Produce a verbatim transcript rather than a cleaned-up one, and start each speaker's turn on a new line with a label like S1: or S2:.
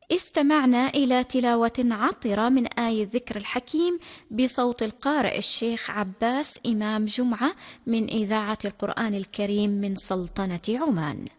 S1: استمعنا إلى تلاوة عطرة من آية ذكر الحكيم بصوت القارئ الشيخ عباس إمام جمعة من إذاعة القرآن الكريم من سلطنة عمان.